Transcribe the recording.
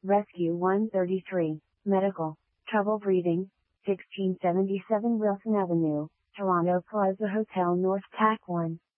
Rescue 133, Medical, Trouble Breathing, 1677 Wilson Avenue, Toronto Plaza Hotel North TAC 1.